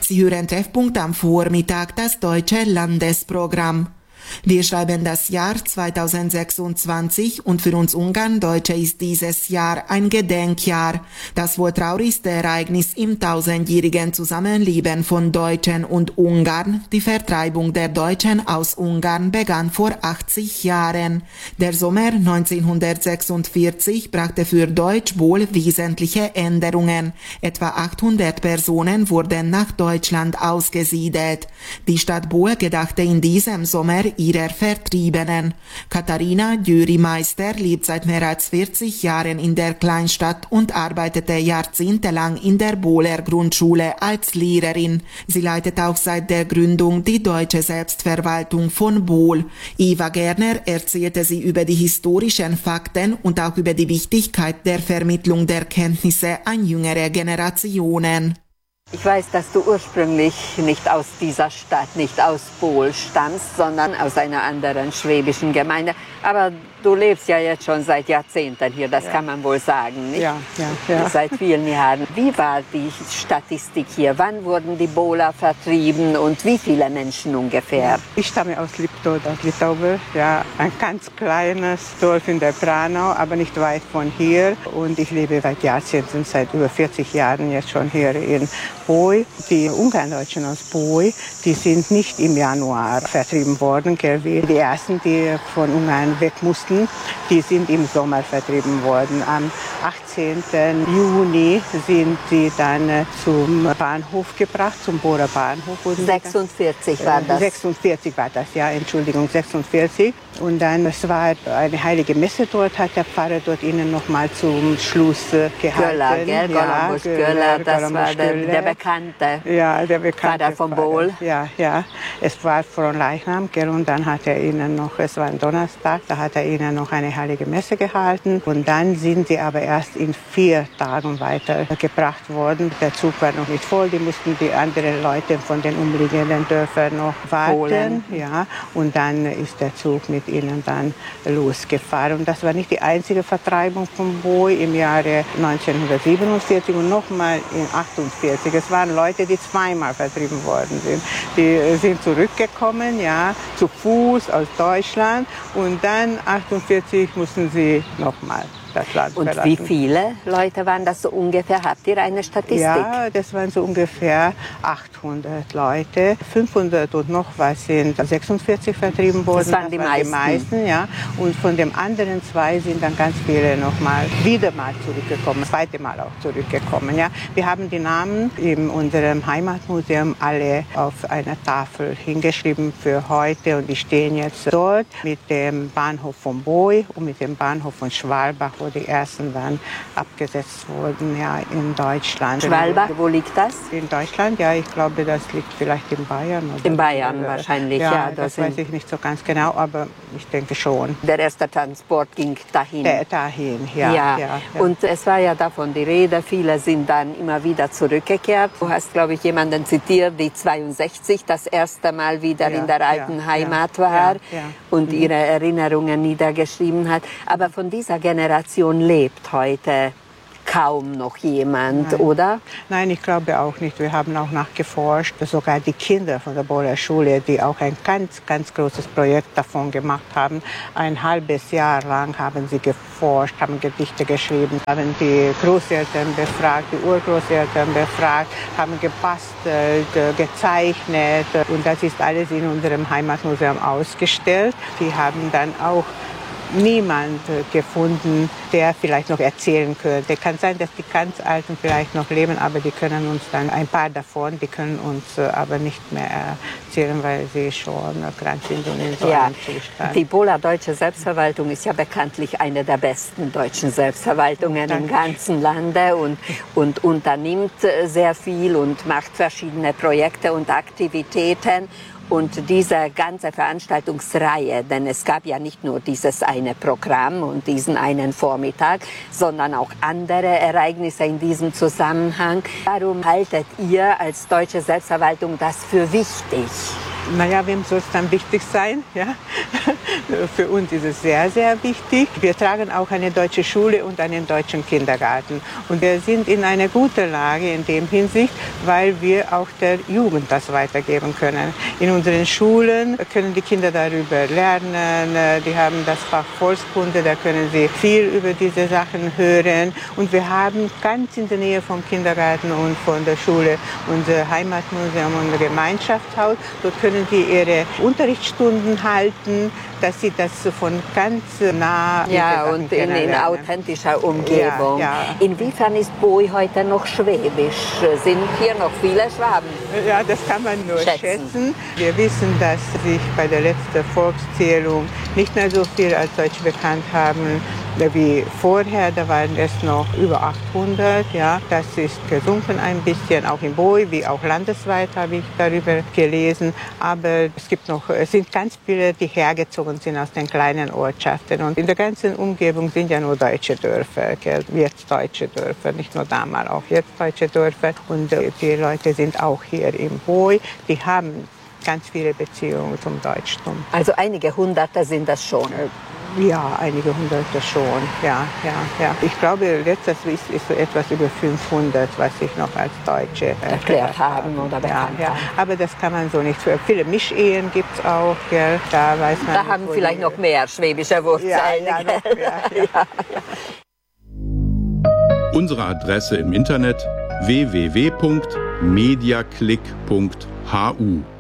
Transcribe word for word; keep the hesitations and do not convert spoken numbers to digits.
Sie hören Treffpunkt am Vormittag, das deutsche Landesprogramm. Wir schreiben das Jahr zweitausendsechsundzwanzig und für uns Ungarn-Deutsche ist dieses Jahr ein Gedenkjahr. Das wohl traurigste Ereignis im tausendjährigen Zusammenleben von Deutschen und Ungarn, die Vertreibung der Deutschen aus Ungarn, begann vor achtzig Jahren. Der Sommer neunzehnhundertsechsundvierzig brachte für Deutsch wohl wesentliche Änderungen. Etwa achthundert Personen wurden nach Deutschland ausgesiedelt. Die Stadt Bol gedachte in diesem Sommer ihrer Vertriebenen. Katharina Győri-Meister lebt seit mehr als vierzig Jahren in der Kleinstadt und arbeitete jahrzehntelang in der Boler Grundschule als Lehrerin. Sie leitet auch seit der Gründung die deutsche Selbstverwaltung von Bol. Eva Gerner erzählte sie über die historischen Fakten und auch über die Wichtigkeit der Vermittlung der Kenntnisse an jüngere Generationen. Ich weiß, dass du ursprünglich nicht aus dieser Stadt, nicht aus Bol stammst, sondern aus einer anderen schwäbischen Gemeinde. Aber du lebst ja jetzt schon seit Jahrzehnten hier, das ja. kann man wohl sagen, nicht? Ja, ja, ja. Seit vielen Jahren. Wie war die Statistik hier? Wann wurden die Boler vertrieben und wie viele Menschen ungefähr? Ich stamme aus Liptov, aus Litauen. Ja, ein ganz kleines Dorf in der Branau, aber nicht weit von hier. Und ich lebe seit Jahrzehnten, seit über vierzig Jahren jetzt schon hier in Boi. Die Ungarndeutschen aus Boi, die sind nicht im Januar vertrieben worden. Die ersten, die von Ungarn weg mussten, die sind im Sommer vertrieben worden. Am achtzehnten Juni sind sie dann zum Bahnhof gebracht, zum Bohrer Bahnhof. sechsundvierzig war das? sechsundvierzig war das, ja, Entschuldigung, sechsundvierzig. Und dann, es war eine heilige Messe dort, hat der Pfarrer dort ihnen noch mal zum Schluss gehalten. Göller, gell? Ja, Göller, Göller, das Göller, war der, der Bekannte. Ja, der Bekannte. Pfarrer von Bol. Ja, ja. Es war von Leichnam, gell? Und dann hat er ihnen noch, es war ein Donnerstag, da hat er ihnen noch eine heilige Messe gehalten. Und dann sind sie aber erst in vier Tagen weitergebracht worden. Der Zug war noch nicht voll, die mussten die anderen Leute von den umliegenden Dörfern noch warten. Polen. Ja, und dann ist der Zug mit ihnen dann losgefahren. Und das war nicht die einzige Vertreibung von Boi im Jahre neunzehnhundertsiebenundvierzig und nochmal in achtundvierzig. Es waren Leute, die zweimal vertrieben worden sind. Die sind zurückgekommen, ja, zu Fuß aus Deutschland und dann achtundvierzig mussten sie nochmal das Land Und verlassen. wie viele Leute waren das so ungefähr? Habt ihr eine Statistik? Ja, das waren so ungefähr achthundert Leute. fünfhundert und noch was sind sechsundvierzig vertrieben worden. Das waren die, das waren meisten. die meisten. Ja. Und von den anderen zwei sind dann ganz viele noch mal wieder mal zurückgekommen, das zweite Mal auch zurückgekommen. Ja. Wir haben die Namen in unserem Heimatmuseum alle auf einer Tafel hingeschrieben für heute und die stehen jetzt dort mit dem Bahnhof von Boi und mit dem Bahnhof von Schwalbach, wo die ersten dann abgesetzt wurden, ja, in Deutschland. Schwalbach, wo liegt das? In Deutschland, ja, ich glaube, das liegt vielleicht in Bayern. Oder in Bayern oder, wahrscheinlich, ja. ja. Das, das weiß ich nicht so ganz genau, aber ich denke schon. Der erste Transport ging dahin. Der, dahin, ja, ja. ja, ja. Und es war ja davon die Rede, viele sind dann immer wieder zurückgekehrt. Du hast, glaube ich, jemanden zitiert, die zweiundsechzig das erste Mal wieder ja, in der alten ja, Heimat war ja, ja. und mhm. ihre Erinnerungen niedergeschrieben hat. Aber von dieser Generation lebt heute kaum noch jemand, Nein. oder? Nein, ich glaube auch nicht. Wir haben auch nachgeforscht, sogar die Kinder von der Boler Schule, die auch ein ganz, ganz großes Projekt davon gemacht haben. Ein halbes Jahr lang haben sie geforscht, haben Gedichte geschrieben, haben die Großeltern befragt, die Urgroßeltern befragt, haben gebastelt, gezeichnet. Und das ist alles in unserem Heimatmuseum ausgestellt. Die haben dann auch niemand gefunden, der vielleicht noch erzählen könnte. Kann sein, dass die ganz Alten vielleicht noch leben, aber die können uns dann, ein paar davon, die können uns aber nicht mehr erzählen, weil sie schon krank sind und in so ja, einem Zustand. Die Boler Deutsche Selbstverwaltung ist ja bekanntlich eine der besten deutschen Selbstverwaltungen Danke. Im ganzen Lande und, und unternimmt sehr viel und macht verschiedene Projekte und Aktivitäten. Und diese ganze Veranstaltungsreihe, denn es gab ja nicht nur dieses eine Programm und diesen einen Vormittag, sondern auch andere Ereignisse in diesem Zusammenhang. Warum haltet ihr als deutsche Selbstverwaltung das für wichtig? Naja, wem soll es dann wichtig sein? Ja? Für uns ist es sehr, sehr wichtig. Wir tragen auch eine deutsche Schule und einen deutschen Kindergarten. Und wir sind in einer guten Lage in dem Hinsicht, weil wir auch der Jugend das weitergeben können. In unseren Schulen können die Kinder darüber lernen. Die haben das Fach Volkskunde, da können sie viel über diese Sachen hören. Und wir haben ganz in der Nähe vom Kindergarten und von der Schule unser Heimatmuseum und Gemeinschaftshaus. Dort können sie ihre Unterrichtsstunden halten, dass sie das von ganz nah ja, und in, in authentischer Umgebung. Ja, ja. Inwiefern ist Boy heute noch schwäbisch? Sind hier noch viele Schwaben? Ja, das kann man nur schätzen. schätzen. Wir wissen, dass sich bei der letzten Volkszählung nicht mehr so viel als Deutsche bekannt haben wie vorher. Da waren es noch über achthundert. Ja. Das ist gesunken ein bisschen, auch in Boy, wie auch landesweit habe ich darüber gelesen. Aber es gibt noch, es sind ganz viele, die hergezogen sind aus den kleinen Ortschaften. Und in der ganzen Umgebung sind ja nur deutsche Dörfer, jetzt deutsche Dörfer, nicht nur damals, auch jetzt deutsche Dörfer. Und die Leute sind auch hier in Boy, die haben ganz viele Beziehungen zum Deutschtum. Also einige Hunderte sind das schon? Ja, einige Hunderte schon, ja, ja, ja. Ich glaube, letztes ist, ist so etwas über fünfhundert, was ich noch als Deutsche äh, erklärt haben oder bekannt ja, ja. haben. Aber das kann man so nicht. Für viele Mischehen gibt es auch, gell? Da weiß man Da nicht, haben vielleicht noch mehr schwäbische Wurzeln. Ja, ja, noch mehr, ja. Unsere Adresse im Internet w w w punkt mediaclick punkt h u